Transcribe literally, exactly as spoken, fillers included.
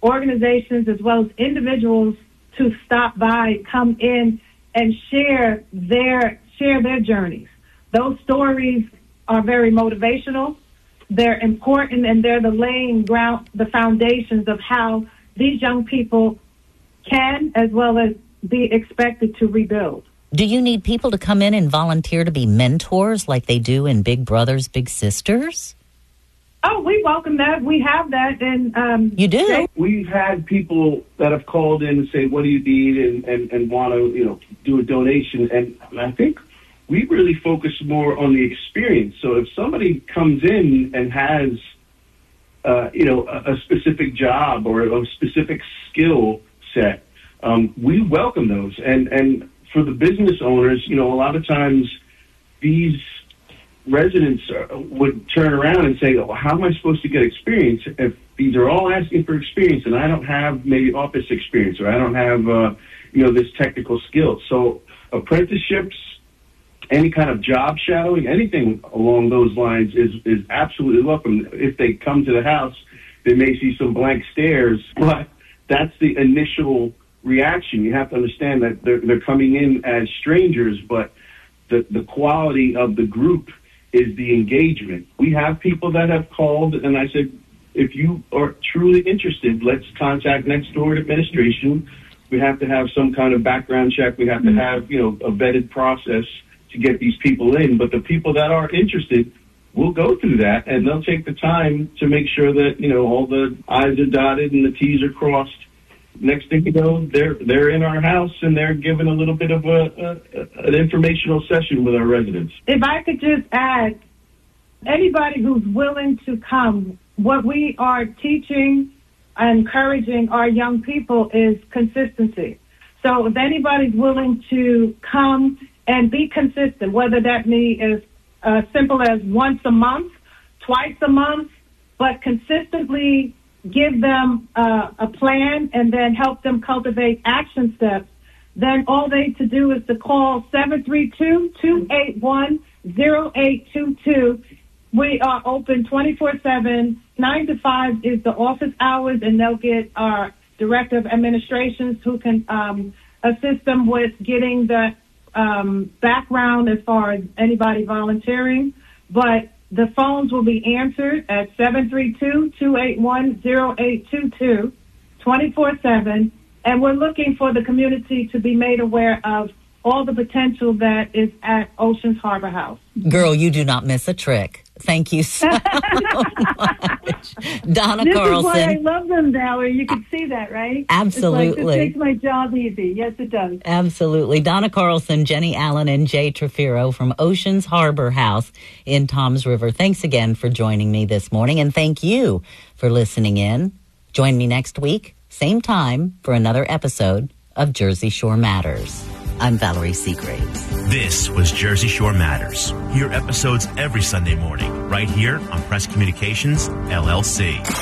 organizations as well as individuals to stop by, come in, and share their share their journeys. Those stories are very motivational. They're important, and they're the laying ground, the foundations of how these young people can, as well as be expected to rebuild. Do you need people to come in and volunteer to be mentors like they do in Big Brothers, Big Sisters? Oh, we welcome that. We have that. And um, you do? They- We've had people that have called in and say, what do you need, and, and, and want to, you know, do a donation. And I think we really focus more on the experience. So if somebody comes in and has, uh, you know, a, a specific job or a specific skill set, um, we welcome those. And, and for the business owners, you know, a lot of times these residents are, would turn around and say, well, how am I supposed to get experience if these are all asking for experience and I don't have maybe office experience or I don't have, uh, you know, this technical skill. So apprenticeships, any kind of job shadowing, anything along those lines is, is absolutely welcome. If they come to the house, they may see some blank stares, but that's the initial reaction. You have to understand that they're, they're coming in as strangers, but the, the quality of the group is the engagement. We have people that have called, and I said, if you are truly interested, let's contact Next Door Administration. We have to have some kind of background check. We have to have, you know, a vetted process to get these people in. But the people that are interested will go through that, and they'll take the time to make sure that, you know, all the I's are dotted and the T's are crossed. Next thing you know, they're they're in our house and they're given a little bit of a, a an informational session with our residents. If I could just add, anybody who's willing to come, what we are teaching and encouraging our young people is consistency. So if anybody's willing to come and be consistent, whether that be as uh, simple as once a month, twice a month, but consistently give them uh, a plan and then help them cultivate action steps, then all they need to do is to call seven three two, two eight one, zero eight two two. We are open twenty-four seven. nine to five is the office hours, and they'll get our director of administrations who can um, assist them with getting the um, background as far as anybody volunteering. But the phones will be answered at seven three two, two eight one, zero eight two two, twenty-four seven. And we're looking for the community to be made aware of all the potential that is at Oceans Harbor House. Girl, you do not miss a trick. Thank you so much. Donna this Carlson. This is why I love them, Valerie. You can see that, right? Absolutely. It's like, it makes my job easy. Yes, it does. Absolutely. Donna Carlson, Jenny Allen, and Jay Trefiro from Oceans Harbor House in Toms River. Thanks again for joining me this morning, and thank you for listening in. Join me next week, same time, for another episode of Jersey Shore Matters. I'm Valerie Seagraves. This was Jersey Shore Matters. Hear episodes every Sunday morning, right here on Press Communications, L L C.